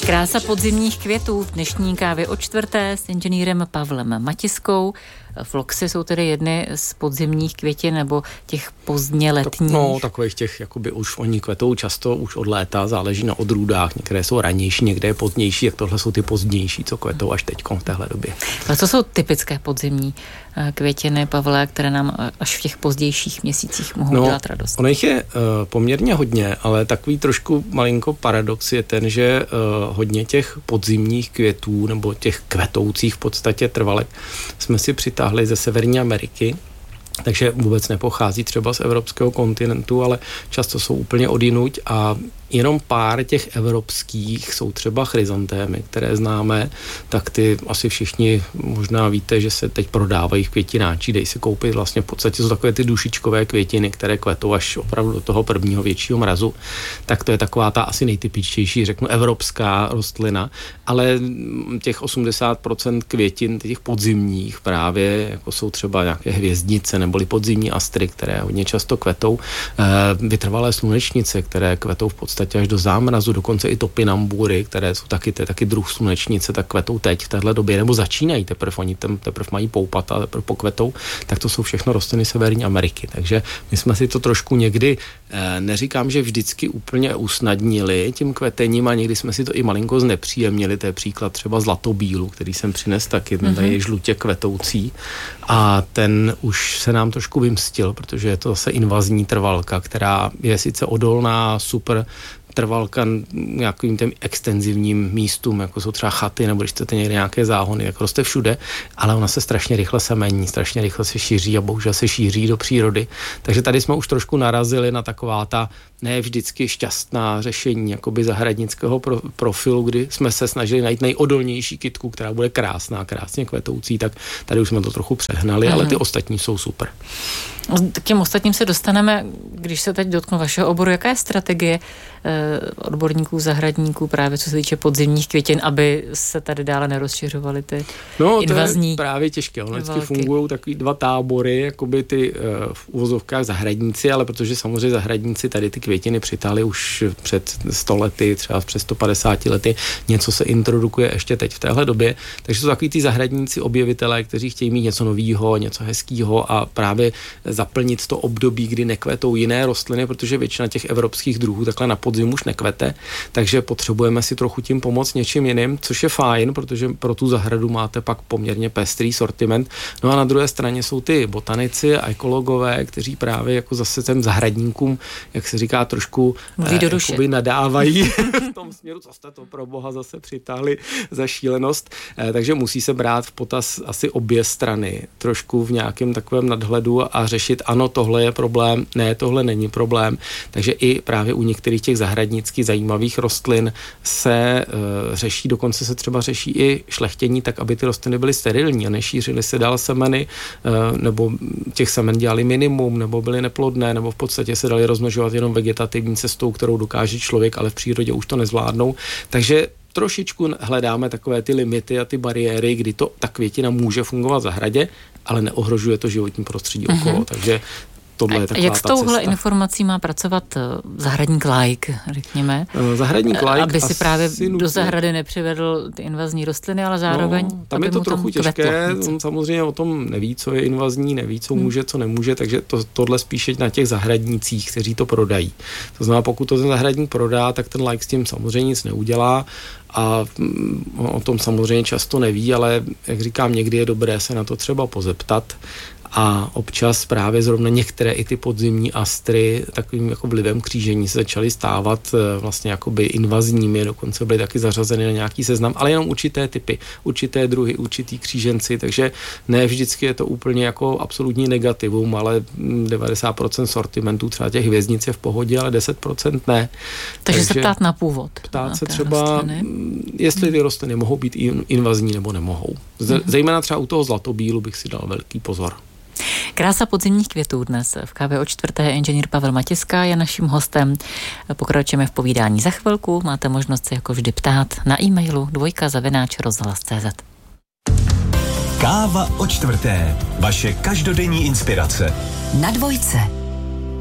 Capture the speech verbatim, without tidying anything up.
Krása podzimních květů v dnešní kávě o čtvrté s inženýrem Pavlem Matiskou. Floxy jsou tedy jedny z podzimních květin nebo těch pozdně letních? No, takových těch, jakoby už oni kvetou často už od léta, záleží na odrůdách. Některé jsou ranější, někde je pozdnější, jak tohle jsou ty pozdnější, co kvetou až teďko v téhle době. Ale co jsou typické podzimní květiny, Pavle, které nám až v těch pozdějších měsících mohou no, dělat radost? Ono jich je uh, poměrně hodně, ale takový trošku malinko paradox je ten, že uh, hodně těch podzimních květů nebo těch kvetoucích v podstatě trvalek jsme si přitáhli ze Severní Ameriky, takže vůbec nepochází třeba z evropského kontinentu, ale často jsou úplně odjinuť a jenom pár těch evropských jsou třeba chryzantémy, které známe, tak ty asi všichni možná víte, že se teď prodávají v květináči, dej si koupit, vlastně v podstatě jsou takové ty dušičkové květiny, které kvetou až opravdu do toho prvního většího mrazu, tak to je taková ta asi nejtypičtější, řeknu, evropská rostlina, ale těch osmdesát procent květin, těch podzimních právě, jako jsou třeba nějaké hvězdnice neboli podzimní astry, které hodně často kvetou, vytrvalé slunečnice, které kvetou v podstatě až do zámrazu, dokonce i topinambury, které jsou taky, to je taky druh slunečnice, tak kvetou teď v téhle době, nebo začínají teprve, oni tam teprve mají poupat a teprve pokvetou, tak to jsou všechno rostliny Severní Ameriky. Takže my jsme si to trošku někdy, eh, neříkám, že vždycky úplně usnadnili tím kvetením a někdy jsme si to i malinko znepříjemnili, to je příklad třeba zlatobílu, který jsem přines taky, ten tady je žlutě kvetoucí a ten už se nám trošku vymstil, protože je to zase invazní trvalka, která je sice odolná, super trvalka nějakým těm extenzivním místům, jako jsou třeba chaty, nebo když chcete někde nějaké záhony, jak roste všude, ale ona se strašně rychle semení, strašně rychle se šíří a bohužel se šíří do přírody. Takže tady jsme už trošku narazili na taková ta ne vždycky šťastná řešení jakoby zahradnického pro, profilu, kdy jsme se snažili najít nejodolnější kytku, která bude krásná, krásně kvetoucí, tak tady už jsme to trochu přehnali, Aha. ale ty ostatní jsou super. K těm ostatním se dostaneme, když se teď dotknu vašeho oboru. Jaká je strategie eh, odborníků, zahradníků právě co se týče podzimních květin, aby se tady dále nerozšiřovaly ty no, invazní? No to je právě těžké. Ono vždycky fungují takový dva tábory, jakoby ty eh, v uvozovkách zahradníci, ale protože samozřejmě zahradníci tady ty květiny přitáhli už před sto lety, třeba před sto padesáti lety, něco se introdukuje ještě teď v téhle době, takže jsou takový ty zahradníci, objevitelé, kteří chtějí mít něco novýho, něco hezkýho a právě zaplnit to období, kdy nekvetou jiné rostliny, protože většina těch evropských druhů takhle na podzim už nekvete, takže potřebujeme si trochu tím pomoct něčím jiným, což je fajn, protože pro tu zahradu máte pak poměrně pestrý sortiment. No a na druhé straně jsou ty botanici a ekologové, kteří právě jako zase těm zahradníkům, jak se říká, trošku eh, jakoby nadávají v tom směru, co jste to pro boha zase přitáhli za šílenost. Eh, takže musí se brát v potaz asi obě strany, trošku v nějakém takovém nadhledu a řešit, ano, tohle je problém, ne, tohle není problém. Takže i právě u některých těch zahradnicky zajímavých rostlin se uh, řeší, dokonce se třeba řeší i šlechtění tak, aby ty rostliny byly sterilní a nešířily se dál semeny, uh, nebo těch semen dělali minimum, nebo byly neplodné, nebo v podstatě se dali rozmnožovat jenom vegetativní cestou, kterou dokáže člověk, ale v přírodě už to nezvládnou. Takže trošičku hledáme takové ty limity a ty bariéry, kdy to ta květina může fungovat v zahradě, ale neohrožuje to životní prostředí uh-huh. okolo, takže tohle je taková jak s touhle informací má pracovat zahradník laik, řekněme? Zahradník laik aby si právě nutně do zahrady nepřivedl ty invazní rostliny, ale zároveň no, tam je to trochu těžké, on samozřejmě o tom neví, co je invazní, neví, co hmm. může, co nemůže, takže to, tohle spíše na těch zahradnících, kteří to prodají. To znamená, pokud to ten zahradník prodá, tak ten laik s tím samozřejmě nic neudělá a o tom samozřejmě často neví, ale jak říkám, někdy je dobré se na to třeba pozeptat. A občas právě zrovna některé i ty podzimní astry takovým jako vlivem křížení se začaly stávat vlastně jakoby invazními, dokonce byly taky zařazeny na nějaký seznam, ale jenom určité typy, určité druhy, určitý kříženci, takže ne vždycky je to úplně jako absolutní negativum, ale devadesát procent sortimentů třeba těch hvězdnic je v pohodě, ale deset procent ne. Takže, takže se ptát na původ. Ptát se třeba, rostliny. jestli ty rostliny mohou být invazní nebo nemohou. Z- zejména třeba u toho zlatobílu bych si dal velký pozor. Krása podzimních květů dnes v kávě o čtvrté. Inženýr Pavel Matiska je naším hostem. Pokračujeme v povídání za chvilku. Máte možnost se jako vždy ptát na e-mailu dvojka zavináč rozhlas tečka cé zet. Káva o čtvrté. Vaše každodenní inspirace. Na dvojce.